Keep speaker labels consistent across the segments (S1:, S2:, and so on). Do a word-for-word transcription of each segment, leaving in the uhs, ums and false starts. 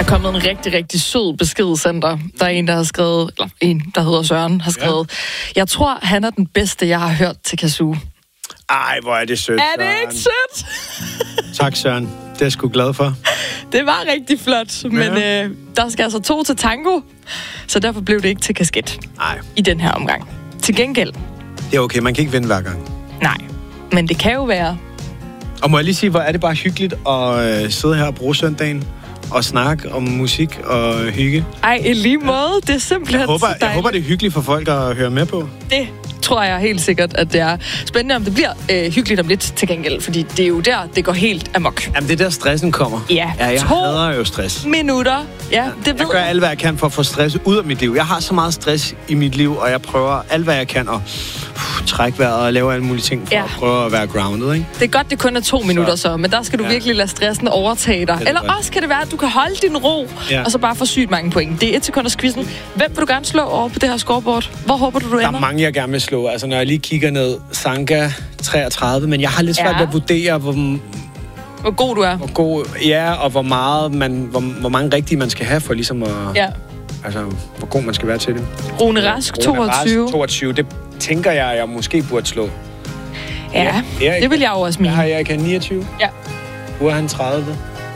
S1: kommet en rigtig, rigtig sød besked, Sander. Der er en, der har skrevet, eller en, der hedder Søren, har skrevet, ja. Jeg tror, han er den bedste, jeg har hørt til Kazoo.
S2: Ej, hvor er det sødt,
S1: Er det
S2: Søren.
S1: ikke sødt?
S2: Tak, Søren. Det er jeg sgu glad for.
S1: Det var rigtig flot, men ja. øh, der skal altså to til tango, så derfor blev det ikke til kasket.
S2: Nej.
S1: I den her omgang. Til gengæld.
S2: Det er okay, man kan ikke vinde hver gang.
S1: Nej, men det kan jo være.
S2: Og må jeg lige sige, hvor er det bare hyggeligt at øh, sidde her og bruge søndagen og snakke om musik og hygge.
S1: Ej, i lige måde. Det er simpelthen
S2: jeg håber,
S1: så
S2: jeg håber, det er hyggeligt for folk at høre med på.
S1: Det tror jeg helt sikkert, at det er. Spændende, om det bliver øh, hyggeligt om lidt til gengæld, fordi det er jo der, det går helt amok.
S2: Jamen, det er der, stressen kommer.
S1: Ja,
S2: ja jeg
S1: to
S2: hader jo stress.
S1: minutter. Ja, det
S2: jeg
S1: ved
S2: gør alt, hvad jeg kan for at få stress ud af mit liv. Jeg har så meget stress i mit liv, og jeg prøver alt, hvad jeg kan at uh, trække vejret og lave alle mulige ting for ja. at prøve at være grounded, ikke?
S1: Det er godt, det kun er to så. minutter så, men der skal du ja. virkelig lade stressen overtage dig. Eller godt. Også kan det være, at du kan holde din ro, ja. og så bare få sygt mange point. Det er et sekunders quizzen. Hvem vil du gerne slå over på det her scoreboard? Hvor håber du, du ender?
S2: Der er mange, jeg gerne vil slå. Altså, når jeg lige kigger ned, Sanka treogtredive, men jeg har lidt svært ja. ved at vurdere, hvor...
S1: Hvor god du er.
S2: Hvor god, ja, og hvor meget man, hvor, hvor mange rigtige man skal have for ligesom at...
S1: Ja.
S2: Altså, hvor god man skal være til det.
S1: Rune Rask,
S2: Rune
S1: toogtyve.
S2: Rask, toogtyve. Det tænker jeg, jeg måske burde slå.
S1: Ja, ja det vil jeg jo også mene.
S2: Der har Erika niogtyve.
S1: Ja.
S2: Hvor er han tredive.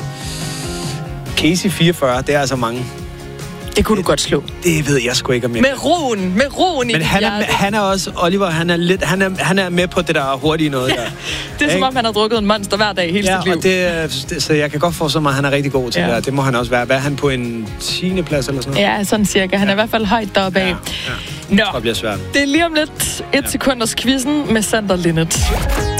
S2: Casey fireogfyrre, det er altså mange.
S1: Det kunne du godt slå.
S2: Det ved jeg sgu ikke om jeg.
S1: Med roen, med roen i
S2: Men han er, han er også, Oliver, han er, lidt, han, er, han er med på det der hurtige noget der.
S1: Det er som om, han har drukket en monster hver dag hele
S2: ja,
S1: sit liv.
S2: Og det, det, så jeg kan godt forstå mig, at han er rigtig god til ja. det. Det må han også være. Hvad er han på en tiende plads eller sådan noget?
S1: Ja, sådan cirka. Han ja. er i hvert fald højt deroppe af. Ja,
S2: ja.
S1: Nå,
S2: det bliver svært.
S1: Det er lige om lidt et ja. sekunders quizzen med Sander Linnet.